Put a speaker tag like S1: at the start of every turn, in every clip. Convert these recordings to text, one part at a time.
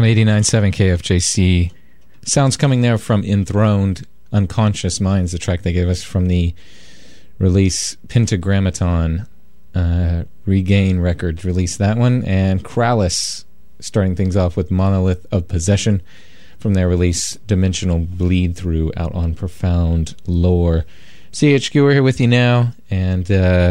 S1: on 89.7 KFJC. Sounds coming there from Enthroned Unconscious Minds, the track they gave us from the release Pentagrammaton. Regain Records released that one. And Krallice starting things off with Monolith of Possession from their release Dimensional Bleed Through out on Profound Lore. CHQ, we're here with you now, and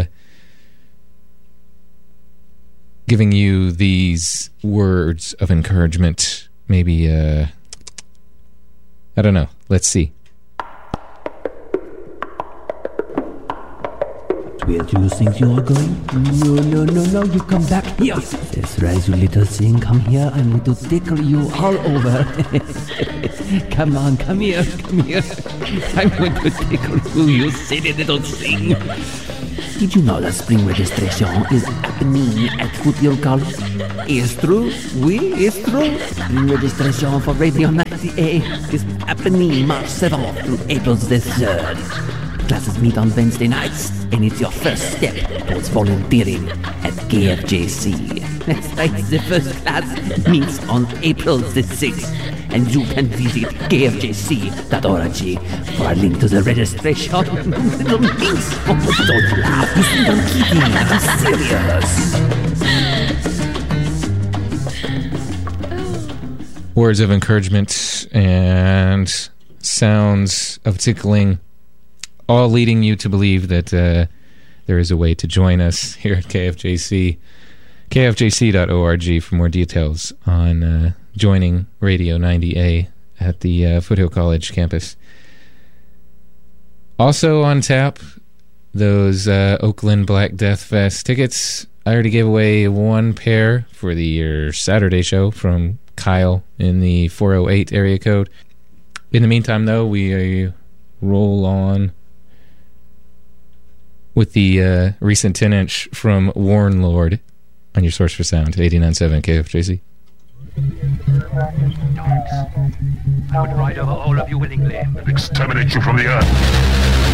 S1: giving you these words of encouragement. Maybe, I don't know. Let's see.
S2: Where do you think you are going? No, you come back here. That's right, you little thing. Come here, I'm going to tickle you all over. Come on, come here. I'm going to tickle you, you silly little thing. Did you know that spring registration is happening at Foothill College? It's true, it's true. Spring registration for Radio 98 is happening March 7th through April the 3rd. Classes meet on Wednesday nights, and it's your first step towards volunteering at KFJC. That's right, the first class meets on April the 6th, and you can visit kfjc.org for a link to the registration. Little links. Oh, don't laugh. You think I'm kidding? I'm serious.
S1: Words of encouragement and sounds of tickling, all leading you to believe that there is a way to join us here at KFJC. KFJC.org for more details on joining Radio 90A at the Foothill College campus. Also on tap, those Oakland Black Death Fest tickets. I already gave away one pair for the Saturday show from Kyle in the 408 area code. In the meantime, though, we roll on with the recent 10-inch from Warren Lord on your source for sound, 89.7 KFJC.
S3: I would ride over all of you willingly. Exterminate you from the earth.